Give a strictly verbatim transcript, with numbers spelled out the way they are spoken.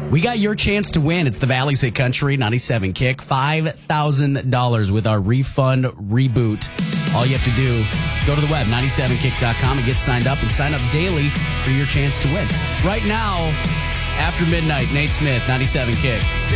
We got your chance to win. It's the Valley's Hit Country ninety-seven Kick. five thousand dollars with our refund reboot. All you have to do, go to the web, ninety-seven kick dot com, and get signed up and sign up daily for your chance to win. Right now, after midnight, Nate Smith, ninety-seven Kick.